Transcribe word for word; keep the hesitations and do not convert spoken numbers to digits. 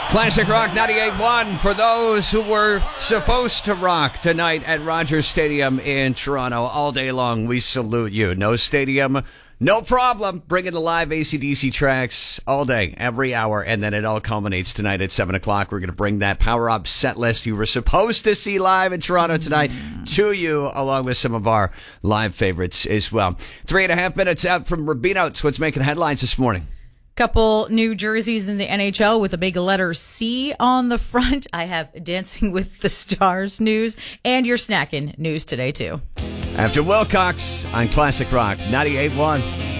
Classic Rock ninety-eight point one for those who were supposed to rock tonight at Rogers Stadium in Toronto. All day long, we salute you. No stadium, no problem. Bringing the live A C D C tracks all day, every hour, and then it all culminates tonight at seven o'clock. We're going to bring that Power Up set list you were supposed to see live in Toronto tonight to you, along with some of our live favorites as well. Three and a half minutes out from Rubino's. What's making headlines this morning? Couple new jerseys in the N H L with a big letter C on the front. I have Dancing with the Stars news and your snacking news today, too. After Wilcox on Classic Rock ninety-eight point one.